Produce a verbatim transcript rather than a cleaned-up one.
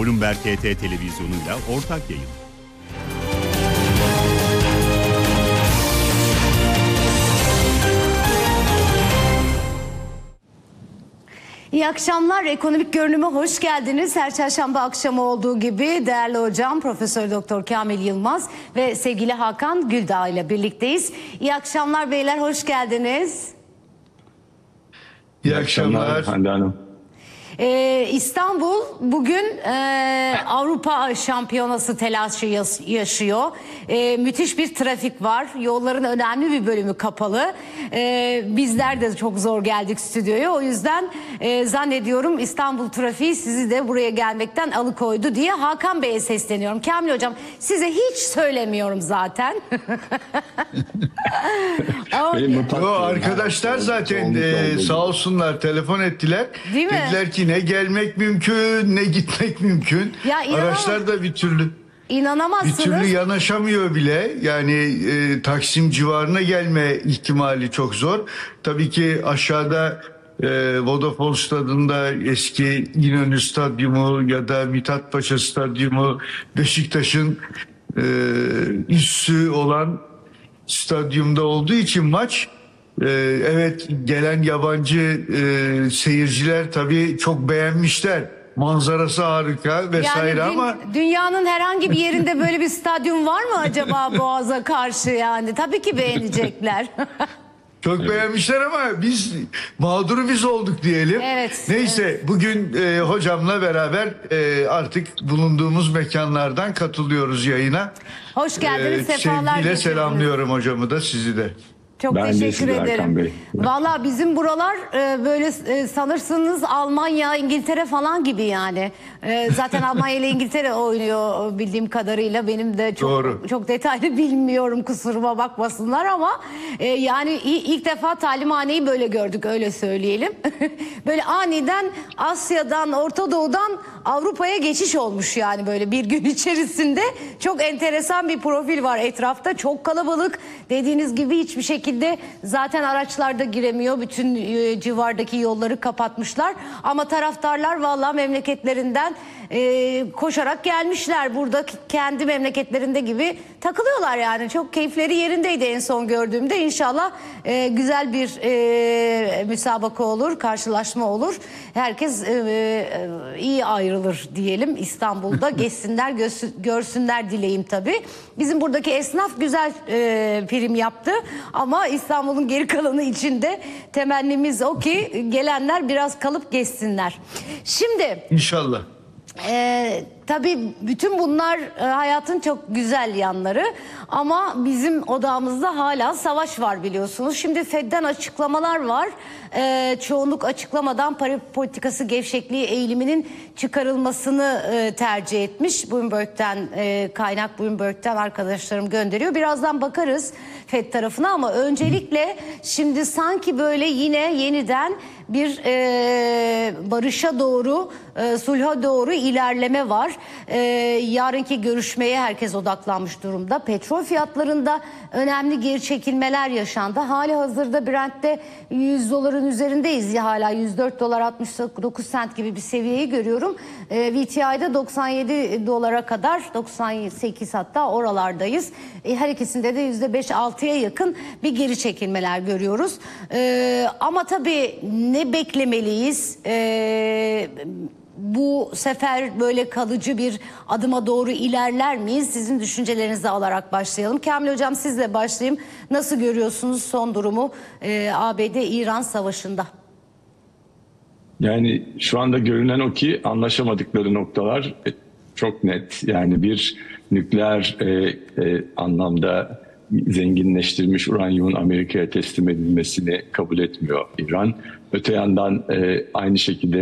Bloomberg H T televizyonuyla ortak yayın. İyi akşamlar. Ekonomik Görünüm'e hoş geldiniz. Her çarşamba akşamı olduğu gibi değerli hocam Profesör Doktor Kamil Yılmaz ve sevgili Hakan Güldağ ile birlikteyiz. İyi akşamlar beyler, hoş geldiniz. İyi akşamlar Hande Hanım. Ee, İstanbul bugün e, Avrupa Şampiyonası telaşı yaşıyor. E, müthiş bir trafik var. Yolların önemli bir bölümü kapalı. E, bizler de çok zor geldik stüdyoya. O yüzden e, zannediyorum İstanbul trafiği sizi de buraya gelmekten alıkoydu diye Hakan Bey'e sesleniyorum. Kamil Hocam, size hiç söylemiyorum zaten. Ama, Yo, arkadaşlar zaten e, sağ olsunlar telefon ettiler. Değil mi? Dediler ki ne gelmek mümkün ne gitmek mümkün. Ya, araçlar da bir türlü İnanamazsınız. bir türlü yanaşamıyor bile. Yani e, Taksim civarına gelme ihtimali çok zor. Tabii ki aşağıda e, Vodafone Stadı'nda eski İnönü Stadyumu ya da Mithat Paşa Stadyumu, Beşiktaş'ın e, üssü olan stadyumda olduğu için maç, e, evet gelen yabancı e, seyirciler tabii çok beğenmişler. Manzarası harika vesaire, yani dün, ama dünyanın herhangi bir yerinde böyle bir stadyum var mı acaba Boğaz'a karşı yani? Tabii ki beğenecekler. çok evet. beğenmişler ama biz mağduru biz olduk diyelim. Evet, Neyse evet. Bugün e, hocamla beraber e, artık bulunduğumuz mekanlardan katılıyoruz yayına. Hoş geldiniz, E, sefalar sevgiyle getirdiniz. selamlıyorum hocamı da, sizi de. Çok Ben teşekkür de ederim. Valla bizim buralar e, böyle e, sanırsınız Almanya, İngiltere falan gibi yani. E, zaten Almanya ile İngiltere oynuyor bildiğim kadarıyla. Benim de çok Doğru. çok detaylı bilmiyorum, kusuruma bakmasınlar ama e, yani ilk defa talimhaneyi böyle gördük, öyle söyleyelim. Böyle aniden Asya'dan, Orta Doğu'dan Avrupa'ya geçiş olmuş yani böyle bir gün içerisinde. Çok enteresan bir profil var etrafta. Çok kalabalık. Dediğiniz gibi hiçbir şekilde zaten araçlar da giremiyor. Bütün e, civardaki yolları kapatmışlar. Ama taraftarlar vallahi memleketlerinden e, koşarak gelmişler. Burada kendi memleketlerinde gibi takılıyorlar yani. Çok keyifleri yerindeydi en son gördüğümde. İnşallah e, güzel bir e, müsabaka olur, karşılaşma olur. Herkes e, e, iyi ayrılır diyelim. İstanbul'da geçsinler, görsünler dileğim tabii. Bizim buradaki esnaf güzel e, prim yaptı ama İstanbul'un geri kalanı için de temennimiz o ki gelenler biraz kalıp geçsinler. Şimdi İnşallah. Ee, tabii bütün bunlar e, hayatın çok güzel yanları ama bizim odamızda hala savaş var biliyorsunuz. Şimdi Fed'den açıklamalar var. Ee, çoğunluk açıklamadan para politikası gevşekliği eğiliminin çıkarılmasını e, tercih etmiş. Bloomberg'den e, kaynak Bloomberg'den arkadaşlarım gönderiyor. Birazdan bakarız Fed tarafına ama öncelikle şimdi sanki böyle yine yeniden bir e, barışa doğru, e, sulha doğru ilerleme var. E, yarınki görüşmeye herkes odaklanmış durumda. Petrol fiyatlarında önemli geri çekilmeler yaşandı. Hali hazırda Brent'te yüz doların üzerindeyiz. Ya hala yüz dört dolar altmış dokuz sent gibi bir seviyeyi görüyorum. E, V T I'de doksan yedi dolara kadar, doksan sekiz hatta oralardayız. E, her ikisinde de yüzde beş altıya yakın bir geri çekilmeler görüyoruz. E, ama tabii ne beklemeliyiz? Ee, bu sefer böyle kalıcı bir adıma doğru ilerler miyiz? Sizin düşüncelerinizi alarak başlayalım. Kamil Hocam, sizle başlayayım. Nasıl görüyorsunuz son durumu e, A B D-İran savaşında? Yani şu anda görünen o ki anlaşamadıkları noktalar çok net. Yani bir nükleer e, e, anlamda zenginleştirilmiş uranyumun Amerika'ya teslim edilmesini kabul etmiyor İran. Öte yandan e, aynı şekilde